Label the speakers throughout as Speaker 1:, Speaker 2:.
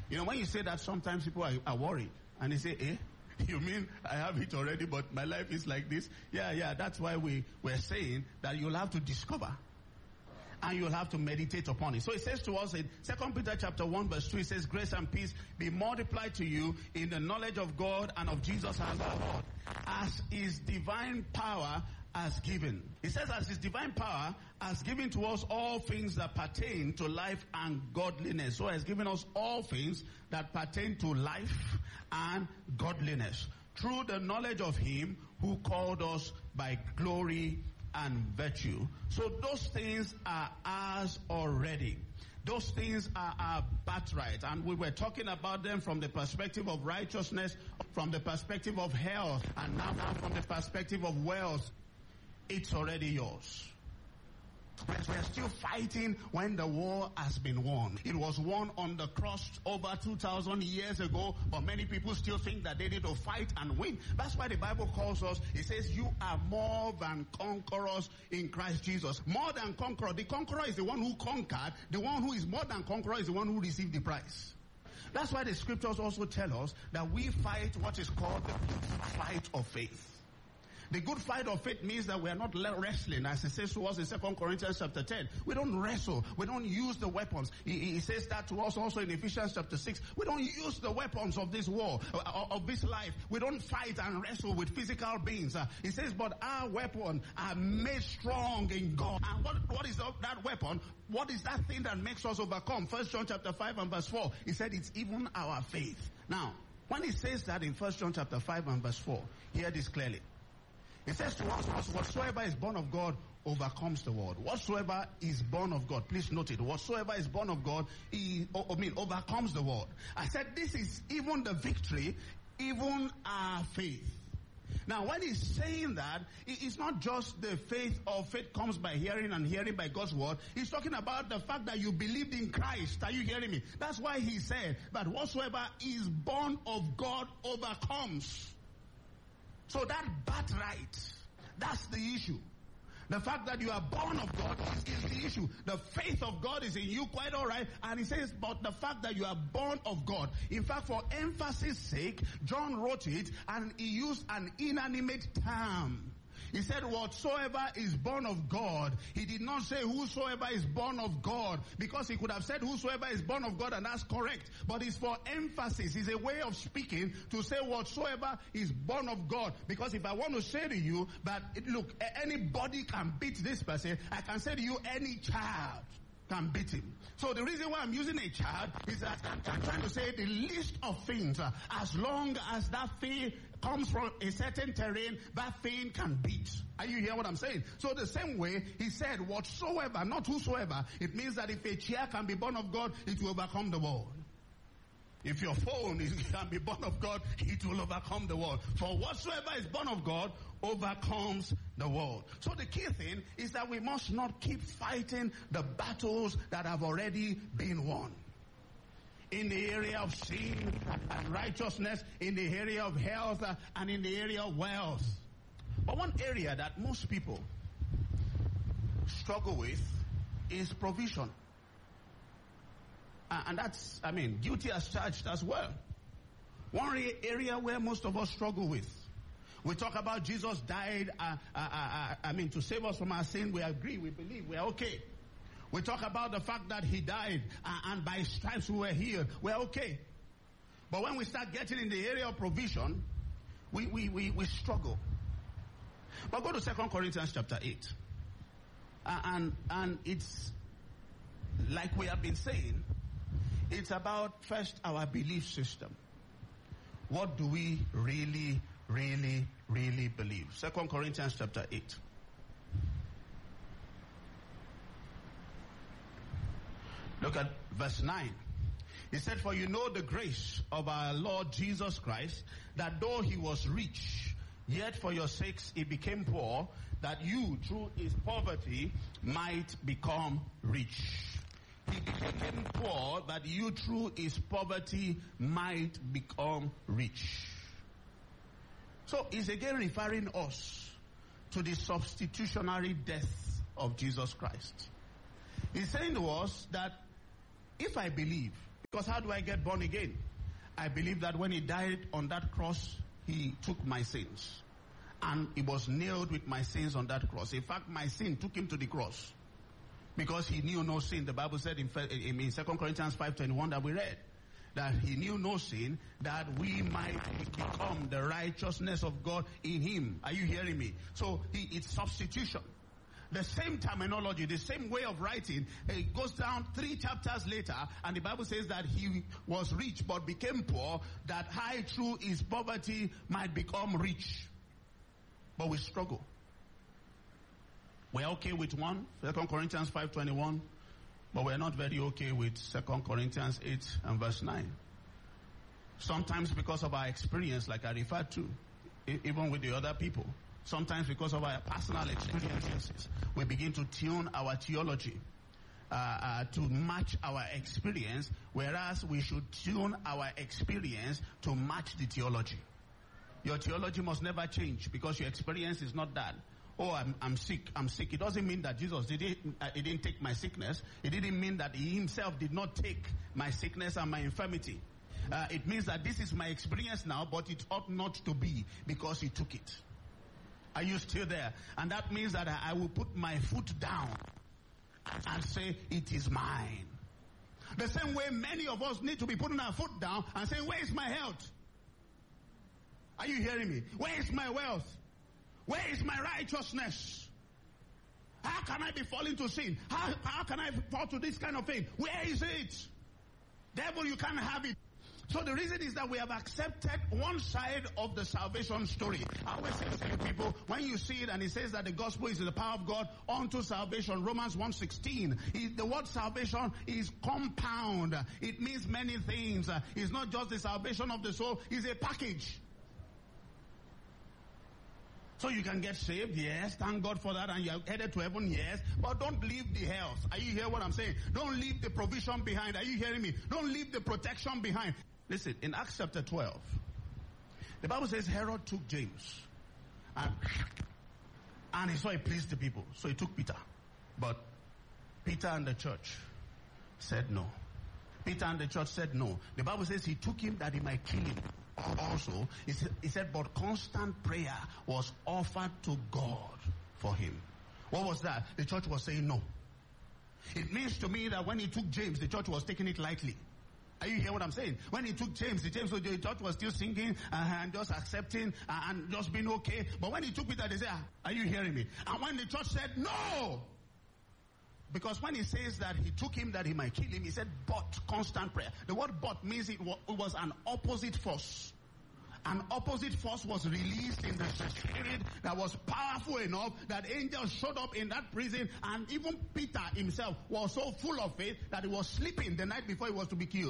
Speaker 1: You know, when you say that, sometimes people are worried. And they say, you mean I have it already, but my life is like this? Yeah, that's why we're saying that you'll have to discover. And you'll have to meditate upon it. So it says to us in 2 Peter chapter 1 verse 2, it says, grace and peace be multiplied to you in the knowledge of God and of Jesus as our Lord, as his divine power has given. It says, as his divine power has given to us all things that pertain to life and godliness. So he has given us all things that pertain to life and godliness through the knowledge of him who called us by glory and virtue. So those things are ours already. Those things are our birthright. And we were talking about them from the perspective of righteousness, from the perspective of health, and now from the perspective of wealth. It's already yours. We're still fighting when the war has been won. It was won on the cross over 2,000 years ago, but many people still think that they need to fight and win. That's why the Bible calls us, it says, you are more than conquerors in Christ Jesus. More than conqueror. The conqueror is the one who conquered. The one who is more than conqueror is the one who received the prize. That's why the scriptures also tell us that we fight what is called the good fight of faith. The good fight of faith means that we are not wrestling, as it says to us in 2 Corinthians chapter 10. We don't wrestle. We don't use the weapons. He says that to us also in Ephesians chapter 6. We don't use the weapons of this war, of this life. We don't fight and wrestle with physical beings. He says, but our weapons are made strong in God. And what is that weapon? What is that thing that makes us overcome? 1 John chapter 5 and verse 4. He said it's even our faith. Now, when he says that in 1 John chapter 5 and verse 4, hear this clearly. It says to us, whatsoever is born of God overcomes the world. Whatsoever is born of God, please note it, whatsoever is born of God, overcomes the world. I said this is even the victory, even our faith. Now, when he's saying that, it's not just the faith comes by hearing and hearing by God's word. He's talking about the fact that you believed in Christ. Are you hearing me? That's why he said that whatsoever is born of God overcomes. So that birthright, that's the issue. The fact that you are born of God is the issue. The faith of God is in you, quite all right. And he says, but the fact that you are born of God. In fact, for emphasis sake, John wrote it and he used an inanimate term. He said, whatsoever is born of God. He did not say whosoever is born of God, because he could have said whosoever is born of God, and that's correct. But it's for emphasis. It's a way of speaking to say whatsoever is born of God. Because if I want to say to you that, look, anybody can beat this person, I can say to you, any child can beat him. So the reason why I'm using a child is that I'm trying to say the list of things, as long as that thing comes from a certain terrain, that thing can beat. Are you hearing what I'm saying? So the same way, he said whatsoever, not whosoever. It means that if a chair can be born of God, it will overcome the world. If your phone can be born of God, it will overcome the world. For whatsoever is born of God overcomes the world. So the key thing is that we must not keep fighting the battles that have already been won. In the area of sin and righteousness, in the area of health, and in the area of wealth. But one area that most people struggle with is provision. And that's, guilty as charged as well. One area where most of us struggle with. We talk about Jesus died, to save us from our sin. We agree, we believe, we're okay. We talk about the fact that he died, and by his stripes we were healed. We're okay. But when we start getting in the area of provision, we struggle. But go to 2 Corinthians chapter 8. And it's, like we have been saying, it's about first our belief system. What do we really, really, really believe? 2 Corinthians chapter 8. Look at verse 9. He said, for you know the grace of our Lord Jesus Christ, that though he was rich, yet for your sakes he became poor, that you through his poverty might become rich. He became poor that you through his poverty might become rich. So he's again referring us to the substitutionary death of Jesus Christ. He's saying to us that if I believe, Because how do I get born again? I believe that when he died on that cross, he took my sins. And he was nailed with my sins on that cross. In fact, my sin took him to the cross. Because he knew no sin. The Bible said in 2 Corinthians 5:21 that we read, that he knew no sin, that we might become the righteousness of God in him. Are you hearing me? So it's substitution. The same terminology, the same way of writing, it goes down 3 chapters later, and the Bible says that he was rich but became poor, that I through his poverty might become rich. But we struggle. We're okay with 2 Corinthians 5:21, but we're not very okay with 2 Corinthians 8 and verse 9. Sometimes because of our experience, like I referred to, even with the other people, sometimes because of our personal experiences, we begin to tune our theology to match our experience, whereas we should tune our experience to match the theology. Your theology must never change because your experience is not that. Oh, I'm sick. It doesn't mean that Jesus didn't take my sickness. It didn't mean that he himself did not take my sickness and my infirmity. It means that this is my experience now, but it ought not to be because he took it. Are you still there? And that means that I will put my foot down and say, it is mine. The same way many of us need to be putting our foot down and saying, where is my health? Are you hearing me? Where is my wealth? Where is my righteousness? How can I be falling to sin? How can I fall to this kind of thing? Where is it? Devil, you can't have it. So the reason is that we have accepted one side of the salvation story. I always say to people, when you see it and it says that the gospel is the power of God unto salvation, Romans 1:16, the word salvation is compound. It means many things. It's not just the salvation of the soul, it's a package. So you can get saved, yes, thank God for that, and you're headed to heaven, yes, but don't leave the health. Are you hearing what I'm saying? Don't leave the provision behind. Are you hearing me? Don't leave the protection behind. Listen, in Acts chapter 12, the Bible says Herod took James, and he saw it pleased the people, so he took Peter. But Peter and the church said no. Peter and the church said no. The Bible says he took him that he might kill him. Also, he said, but constant prayer was offered to God for him. What was that? The church was saying no. It means to me that when he took James, the church was taking it lightly. Are you hearing what I'm saying? When he took James, the church was still singing and just accepting and just being okay. But when he took Peter, they said, are you hearing me? And when the church said no, because when he says that he took him that he might kill him, he said, but constant prayer. The word but means it was an opposite force. An opposite force was released in the spirit that was powerful enough that angels showed up in that prison, and even Peter himself was so full of faith that he was sleeping the night before he was to be killed.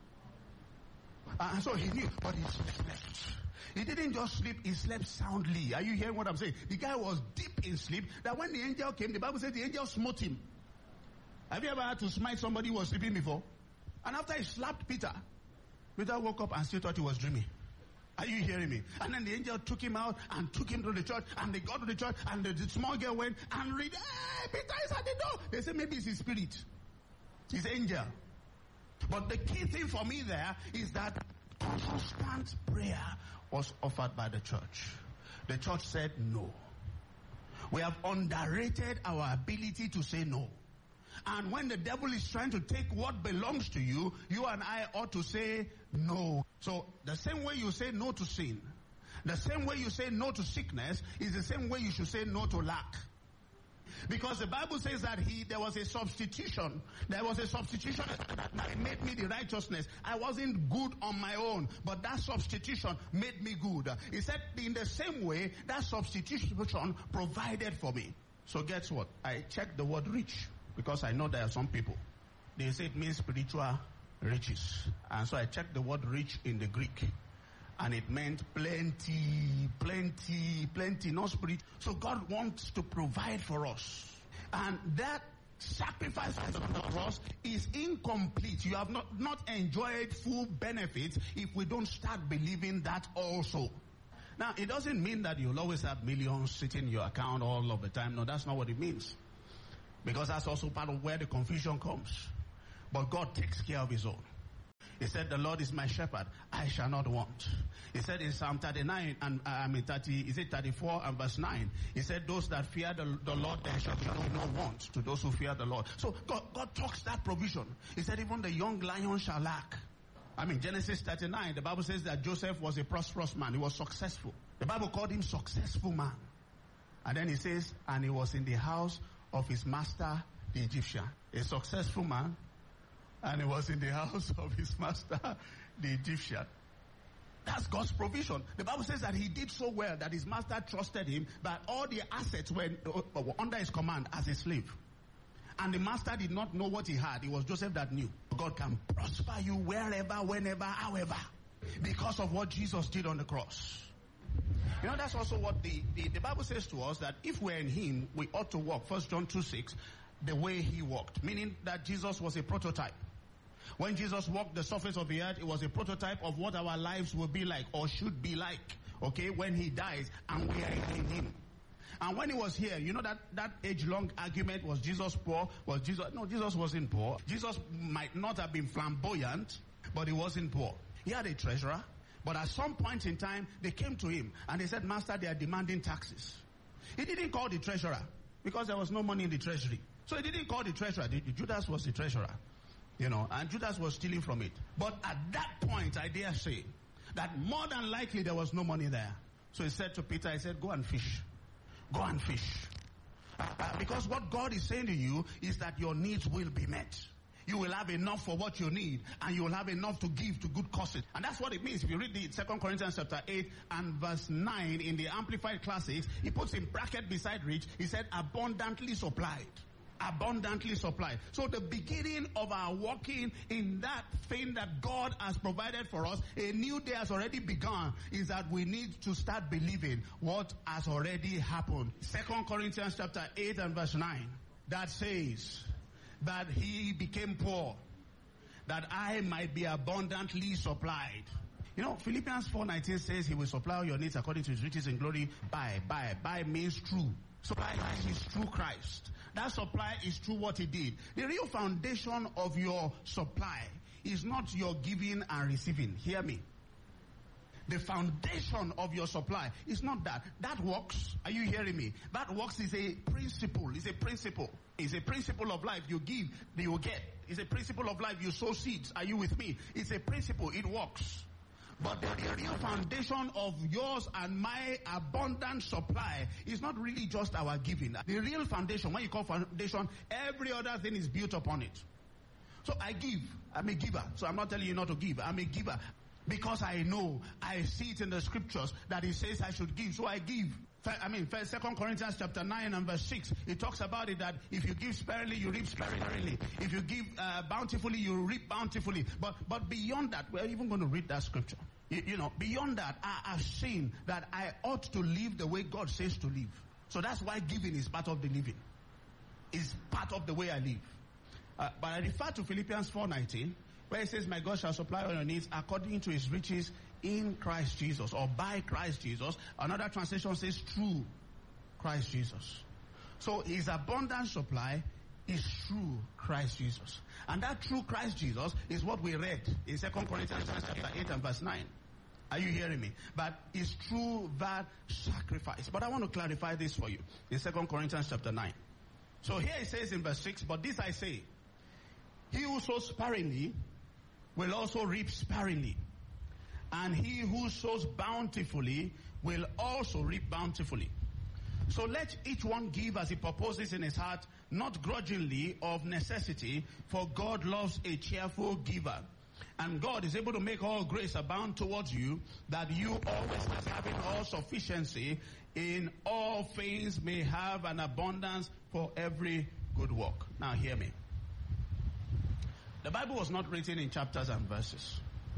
Speaker 1: And so he knew, but he slept. He didn't just sleep, he slept soundly. Are you hearing what I'm saying? The guy was deep in sleep, that when the angel came, the Bible said the angel smote him. Have you ever had to smite somebody who was sleeping before? And after he slapped Peter, Peter woke up and still thought he was dreaming. Are you hearing me? And then the angel took him out and took him to the church, and they got to the church, and the small girl went and read, hey, Peter is at the door. They said maybe it's his spirit. His angel. But the key thing for me there is that constant prayer was offered by the church. The church said no. We have underrated our ability to say no. And when the devil is trying to take what belongs to you, you and I ought to say no. So the same way you say no to sin, the same way you say no to sickness, is the same way you should say no to lack. Because the Bible says that there was a substitution. There was a substitution that made me the righteousness. I wasn't good on my own, but that substitution made me good. He said in the same way, that substitution provided for me. So guess what? I checked the word rich, because I know there are some people, they say it means spiritual riches. And so I checked the word rich in the Greek. And it meant plenty, plenty, plenty, not spiritual. So God wants to provide for us. And that sacrifice on the cross is incomplete. You have not enjoyed full benefits if we don't start believing that also. Now, it doesn't mean that you'll always have millions sitting in your account all of the time. No, that's not what it means. Because that's also part of where the confusion comes. But God takes care of his own. He said, the Lord is my shepherd, I shall not want. He said in Psalm 39 and 34 and verse 9, he said, those that fear the Lord, there shall be no want to those who fear the Lord. So God talks that provision. He said, even the young lion shall lack. Genesis 39, the Bible says that Joseph was a prosperous man. He was successful. The Bible called him successful man. And then he says, and he was in the house of his master, the Egyptian. A successful man, and he was in the house of his master, the Egyptian. That's God's provision. The Bible says that he did so well that his master trusted him, that all the assets were under his command as a slave. And the master did not know what he had. It was Joseph that knew. God can prosper you wherever, whenever, however, because of what Jesus did on the cross. That's also what the Bible says to us, that if we're in him, we ought to walk, 1 John 2:6, the way he walked. Meaning that Jesus was a prototype. When Jesus walked the surface of the earth, it was a prototype of what our lives will be like or should be like, okay, when he dies and we are in him. And when he was here, that age-long argument, was Jesus poor? No, Jesus wasn't poor. Jesus might not have been flamboyant, but he wasn't poor. He had a treasurer. But at some point in time, they came to him and they said, Master, they are demanding taxes. He didn't call the treasurer because there was no money in the treasury. So he didn't call the treasurer. Judas was the treasurer, and Judas was stealing from it. But at that point, I dare say that more than likely there was no money there. So he said to Peter, he said, go and fish. Go and fish. Because what God is saying to you is that your needs will be met. You will have enough for what you need, and you will have enough to give to good causes. And that's what it means. If you read the 2 Corinthians chapter 8 and verse 9 in the Amplified Classics, he puts in bracket beside rich, he said abundantly supplied. Abundantly supplied. So the beginning of our walking in that thing that God has provided for us, a new day has already begun, is that we need to start believing what has already happened. 2 Corinthians chapter 8 and verse 9, that says that he became poor, that I might be abundantly supplied. Philippians 4:19 says he will supply all your needs according to his riches in glory by means through. Supply is through Christ. That supply is through what he did. The real foundation of your supply is not your giving and receiving. Hear me. The foundation of your supply is not that. That works. Are you hearing me? That works is a principle. It's a principle. It's a principle of life. You give, you will get. It's a principle of life. You sow seeds. Are you with me? It's a principle. It works. But the real foundation of yours and my abundant supply is not really just our giving. The real foundation, when you call foundation, every other thing is built upon it. So I give. I'm a giver. So I'm not telling you not to give. I'm a giver. Because I know, I see it in the scriptures that it says I should give. So I give. 2 Corinthians chapter 9 and verse 6, it talks about it that if you give sparingly, you reap sparingly. If you give bountifully, you reap bountifully. But beyond that, we're even going to read that scripture. Beyond that, I have seen that I ought to live the way God says to live. So that's why giving is part of the living. It's part of the way I live. But I refer to Philippians 4:19, where it says, my God shall supply all your needs according to his riches in Christ Jesus, or by Christ Jesus. Another translation says through Christ Jesus. So his abundant supply is through Christ Jesus. And that through Christ Jesus is what we read in 2 Corinthians chapter 8 and verse 9. Are you hearing me? But it's through that sacrifice. But I want to clarify this for you in 2 Corinthians chapter 9. So here it says in verse 6, but this I say, he who sows sparingly will also reap sparingly. And he who sows bountifully will also reap bountifully. So let each one give as he purposes in his heart, not grudgingly of necessity, for God loves a cheerful giver. And God is able to make all grace abound towards you, that you always, having all sufficiency in all things, may have an abundance for every good work. Now hear me. The Bible was not written in chapters and verses.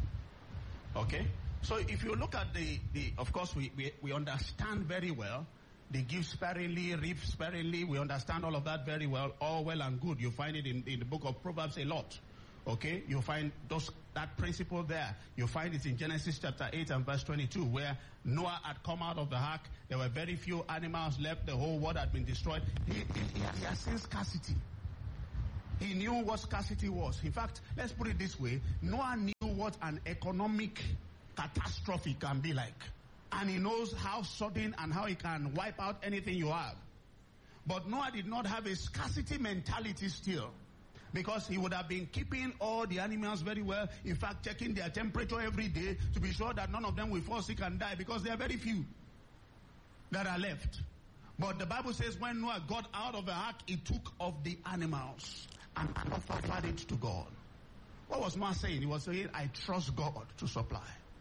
Speaker 1: Okay? So if you look at of course we understand very well, they give sparingly, reap sparingly, we understand all of that very well, all well and good. You find it in the book of Proverbs a lot. Okay? You find that principle there. You find it in Genesis chapter 8 and verse 22, where Noah had come out of the ark. There were very few animals left. The whole world had been destroyed. He had seen scarcity. He knew what scarcity was. In fact, let's put it this way. Noah knew what an economic catastrophe can be like. And he knows how sudden and how he can wipe out anything you have. But Noah did not have a scarcity mentality still, because he would have been keeping all the animals very well. In fact, checking their temperature every day to be sure that none of them will fall sick and die, because there are very few that are left. But the Bible says when Noah got out of the ark, he took of the animals and offered it to God. What was Noah saying? He was saying, I trust God to supply.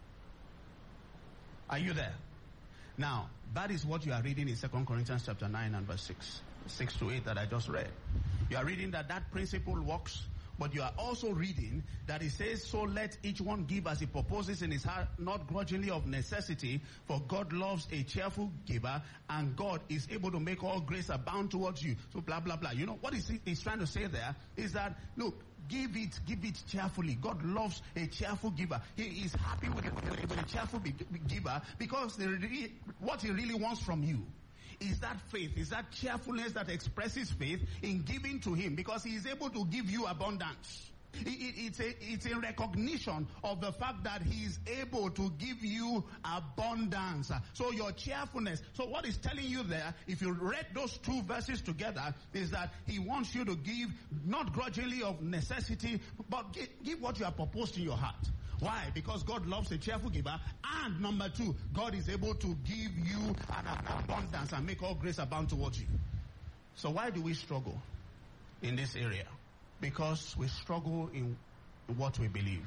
Speaker 1: Are you there? Now, that is what you are reading in 2 Corinthians chapter 9 and verse 6 to 8 that I just read. You are reading that principle works, but you are also reading that it says, so let each one give as he proposes in his heart, not grudgingly of necessity, for God loves a cheerful giver, and God is able to make all grace abound towards you. So blah, blah, blah. You know, what he's trying to say there is that, look, give it cheerfully. God loves a cheerful giver. He is happy with a cheerful giver, because what he really wants from you is that faith, is that cheerfulness that expresses faith in giving to him, because he is able to give you abundance. It's a recognition of the fact that he is able to give you abundance. So your cheerfulness. So what he's telling you there, if you read those two verses together, is that he wants you to give not grudgingly of necessity, but give what you have proposed in your heart. Why? Because God loves a cheerful giver. And number two, God is able to give you an abundance and make all grace abound towards you. So why do we struggle in this area? Because we struggle in what we believe.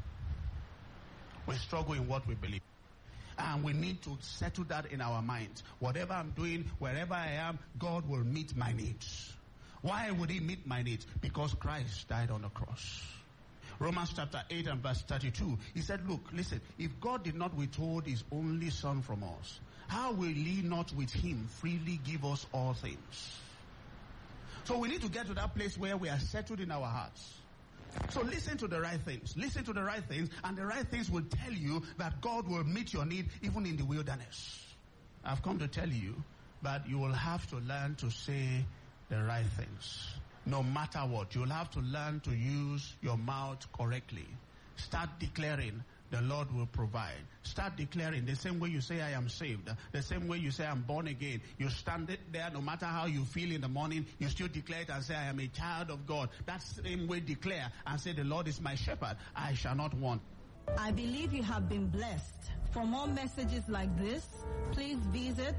Speaker 1: We struggle in what we believe. And we need to settle that in our minds. Whatever I'm doing, wherever I am, God will meet my needs. Why would he meet my needs? Because Christ died on the cross. Romans chapter 8 and verse 32. He said, look, listen, if God did not withhold his only son from us, how will he not with him freely give us all things? So we need to get to that place where we are settled in our hearts. So listen to the right things. Listen to the right things, and the right things will tell you that God will meet your need even in the wilderness. I've come to tell you that you will have to learn to say the right things. No matter what, you'll have to learn to use your mouth correctly. Start declaring, the Lord will provide. Start declaring the same way you say, I am saved. The same way you say, I'm born again. You stand it there, no matter how you feel in the morning, you still declare it and say, I am a child of God. That same way declare and say, the Lord is my shepherd. I shall not want.
Speaker 2: I believe you have been blessed. For more messages like this, please visit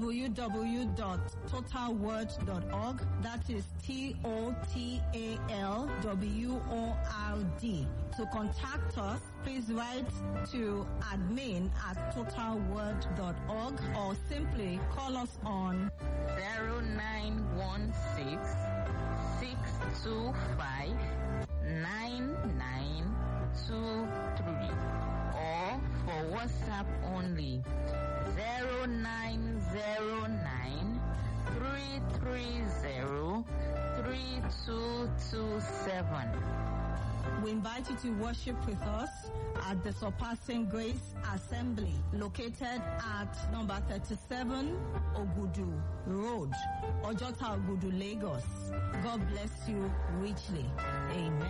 Speaker 2: www.totalword.org. That is TOTALWORD. To contact us, please write to admin@totalword.org or simply call us on
Speaker 3: 0916 625 9923 or for WhatsApp only 0909 330 3227.
Speaker 2: We invite you to worship with us at the Surpassing Grace Assembly, located at number 37 Ogudu Road, Ojota Ogudu, Lagos. God bless you richly. Amen.